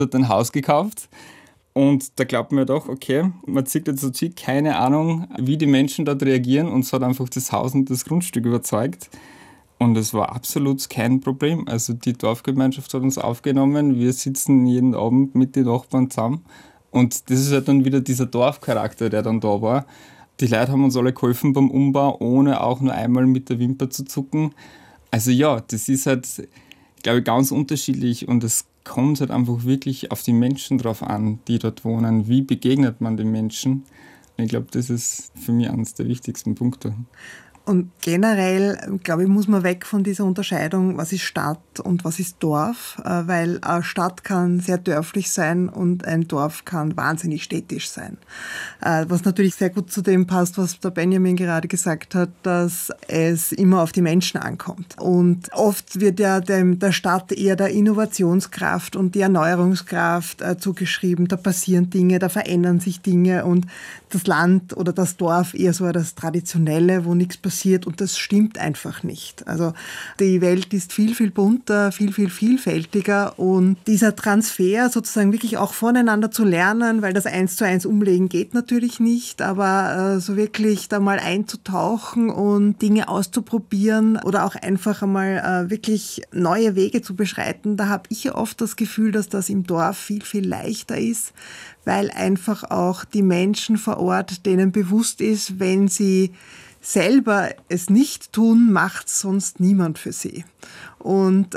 hat ein Haus gekauft. Und da glaubt man ja doch, okay, man zieht jetzt so keine Ahnung, wie die Menschen dort reagieren, und es hat einfach das Haus und das Grundstück überzeugt. Und es war absolut kein Problem. Also die Dorfgemeinschaft hat uns aufgenommen, wir sitzen jeden Abend mit den Nachbarn zusammen. Und das ist halt dann wieder dieser Dorfcharakter, der dann da war. Die Leute haben uns alle geholfen beim Umbau, ohne auch nur einmal mit der Wimper zu zucken. Also ja, das ist halt, glaube ich, ganz unterschiedlich, und es kommt halt einfach wirklich auf die Menschen drauf an, die dort wohnen. Wie begegnet man den Menschen? Ich glaube, das ist für mich eines der wichtigsten Punkte. Und generell, glaube ich, muss man weg von dieser Unterscheidung, was ist Stadt und was ist Dorf, weil eine Stadt kann sehr dörflich sein und ein Dorf kann wahnsinnig städtisch sein. Was natürlich sehr gut zu dem passt, was der Benjamin gerade gesagt hat, dass es immer auf die Menschen ankommt. Und oft wird ja der Stadt eher der Innovationskraft und die Erneuerungskraft zugeschrieben. Da passieren Dinge, da verändern sich Dinge, und das Land oder das Dorf eher so das Traditionelle, wo nichts passiert, und das stimmt einfach nicht. Also die Welt ist viel, viel bunter, viel, viel vielfältiger, und dieser Transfer sozusagen wirklich auch voneinander zu lernen, weil das 1:1 umlegen geht natürlich nicht, aber so wirklich da mal einzutauchen und Dinge auszuprobieren oder auch einfach einmal wirklich neue Wege zu beschreiten, da habe ich ja oft das Gefühl, dass das im Dorf viel, viel leichter ist, weil einfach auch die Menschen vor Ort denen bewusst ist, wenn sie selber es nicht tun, macht sonst niemand für sie. Und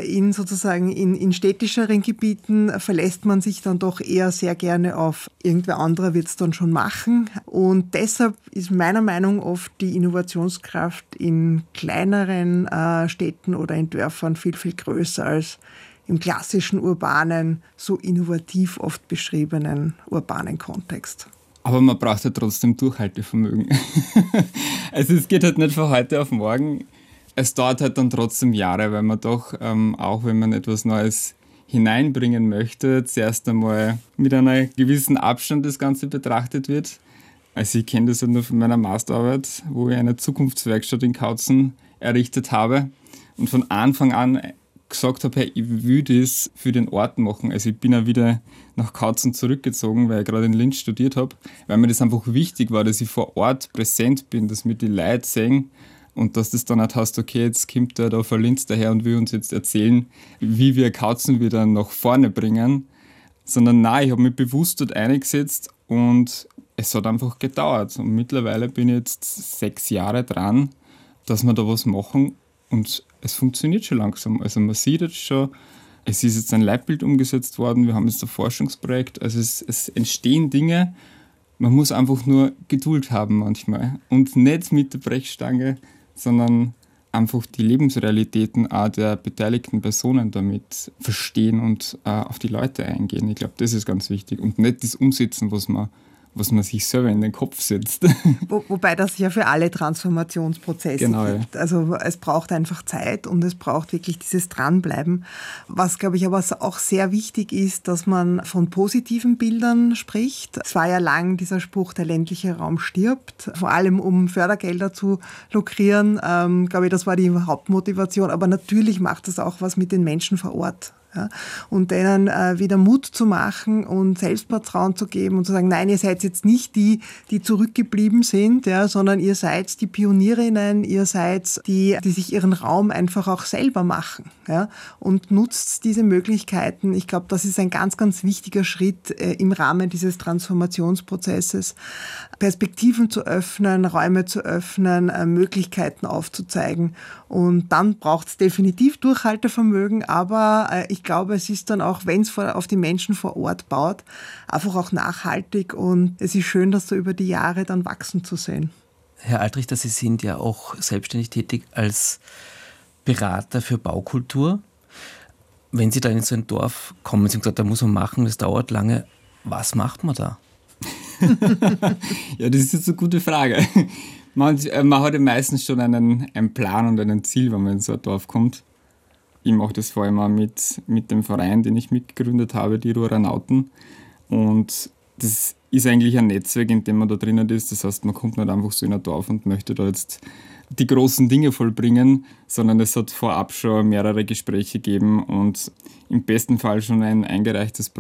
in städtischeren Gebieten verlässt man sich dann doch eher sehr gerne auf irgendwer anderer wird es dann schon machen. Und deshalb ist meiner Meinung nach oft die Innovationskraft in kleineren Städten oder in Dörfern viel, viel größer als im klassischen urbanen, so innovativ oft beschriebenen urbanen Kontext. Aber man braucht ja trotzdem Durchhaltevermögen. Also es geht halt nicht von heute auf morgen. Es dauert halt dann trotzdem Jahre, weil man doch, auch wenn man etwas Neues hineinbringen möchte, zuerst einmal mit einer gewissen Abstand das Ganze betrachtet wird. Also ich kenne das halt nur von meiner Masterarbeit, wo ich eine Zukunftswerkstatt in Kautzen errichtet habe und von Anfang an gesagt habe, hey, ich will das für den Ort machen. Also ich bin auch wieder nach Kautzen zurückgezogen, weil ich gerade in Linz studiert habe, weil mir das einfach wichtig war, dass ich vor Ort präsent bin, dass mir die Leute sehen und dass das dann halt heißt, okay, jetzt kommt der da von Linz daher und will uns jetzt erzählen, wie wir Kautzen wieder nach vorne bringen. Sondern nein, ich habe mich bewusst dort eingesetzt und es hat einfach gedauert. Und mittlerweile bin ich jetzt 6 Jahre dran, dass wir da was machen. Und es funktioniert schon langsam. Also man sieht jetzt schon, es ist jetzt ein Leitbild umgesetzt worden, wir haben jetzt ein Forschungsprojekt. Also es entstehen Dinge, man muss einfach nur Geduld haben manchmal. Und nicht mit der Brechstange, sondern einfach die Lebensrealitäten auch der beteiligten Personen damit verstehen und auf die Leute eingehen. Ich glaube, das ist ganz wichtig. Und nicht das Umsetzen, was man sich selber in den Kopf setzt. Wobei das ja für alle Transformationsprozesse gilt. Also es braucht einfach Zeit und es braucht wirklich dieses Dranbleiben. Was, glaube ich, aber auch sehr wichtig ist, dass man von positiven Bildern spricht. Es war ja lang dieser Spruch, der ländliche Raum stirbt, vor allem um Fördergelder zu lukrieren. Glaube ich, das war die Hauptmotivation. Aber natürlich macht das auch was mit den Menschen vor Ort. Ja, und denen wieder Mut zu machen und Selbstvertrauen zu geben und zu sagen, nein, ihr seid jetzt nicht die zurückgeblieben sind, ja, sondern ihr seid die Pionierinnen, ihr seid die sich ihren Raum einfach auch selber machen, ja, und nutzt diese Möglichkeiten. Ich glaube, das ist ein ganz, ganz wichtiger Schritt im Rahmen dieses Transformationsprozesses, Perspektiven zu öffnen, Räume zu öffnen, Möglichkeiten aufzuzeigen. Und dann braucht es definitiv Durchhaltevermögen, aber ich glaube, es ist dann auch, wenn es auf die Menschen vor Ort baut, einfach auch nachhaltig, und es ist schön, das so über die Jahre dann wachsen zu sehen. Herr Altrichter, Sie sind ja auch selbstständig tätig als Berater für Baukultur. Wenn Sie da in so ein Dorf kommen, Sie haben gesagt, da muss man machen, das dauert lange. Was macht man da? Ja, das ist jetzt eine gute Frage. Man hat ja meistens schon einen Plan und ein Ziel, wenn man in so ein Dorf kommt. Ich mache das vor allem auch mit dem Verein, den ich mitgegründet habe, die Ruhranauten. Und das ist eigentlich ein Netzwerk, in dem man da drinnen ist. Das heißt, man kommt nicht einfach so in ein Dorf und möchte da jetzt die großen Dinge vollbringen, sondern es hat vorab schon mehrere Gespräche gegeben und im besten Fall schon ein eingereichtes